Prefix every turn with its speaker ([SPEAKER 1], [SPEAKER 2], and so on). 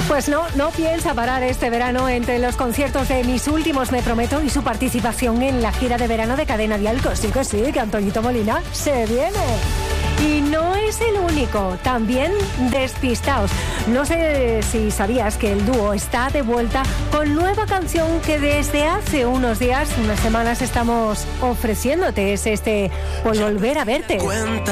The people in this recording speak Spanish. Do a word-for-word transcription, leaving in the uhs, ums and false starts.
[SPEAKER 1] Pues no, no piensa parar este verano entre los conciertos de Mis Últimos Me Prometo y su participación en la gira de verano de Cadena Dial. Que sí, que sí, que Antoñito Molina se viene. Y no es el único, también Despistaos. No sé si sabías que el dúo está de vuelta con nueva canción que desde hace unos días, unas semanas, estamos ofreciéndote. Es este Por Volver a Verte.
[SPEAKER 2] Cuenta